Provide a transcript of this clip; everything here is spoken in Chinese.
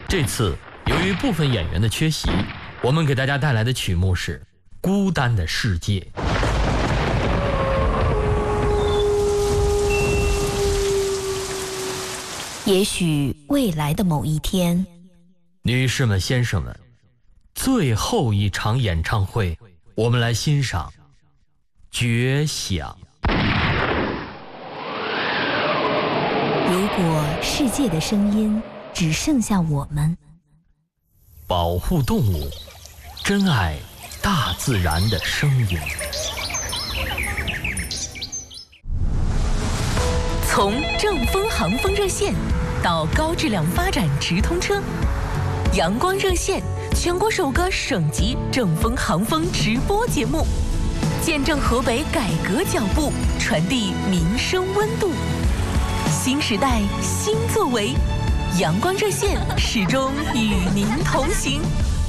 这次由于部分演员的缺席，我们给大家带来的曲目是《孤单的世界》。 也许未来的某一天， 女士们、先生们，最后一场演唱会，我们来欣赏《绝响》。 如果世界的声音只剩下我们， 保护动物，珍爱大自然的声音。 从正风航风热线到高质量发展直通车，阳光热线全国首个省级正风航风直播节目，见证河北改革脚步，传递民生温度。新时代新作为，阳光热线始终与您同行。